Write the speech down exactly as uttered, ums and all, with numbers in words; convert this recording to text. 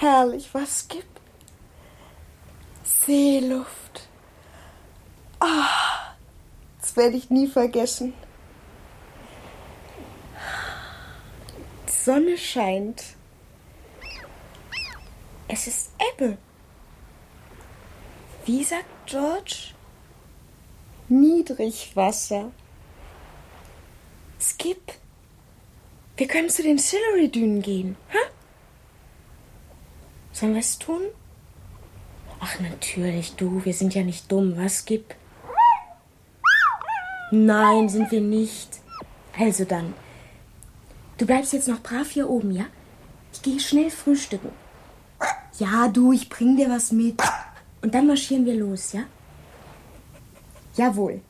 herrlich, was gibt? Seeluft. Ah, das werde ich nie vergessen. Die Sonne scheint. Es ist Ebbe. Wie sagt George? Niedrigwasser. Skip, wir können zu den Sillery-Dünen gehen, hä? Sollen wir es tun? Ach, natürlich, du, wir sind ja nicht dumm, was, Skip? Nein, sind wir nicht. Also dann, du bleibst jetzt noch brav hier oben, ja? Ich gehe schnell frühstücken. Ja, du, ich bring dir was mit. Und dann marschieren wir los, ja? Jawohl.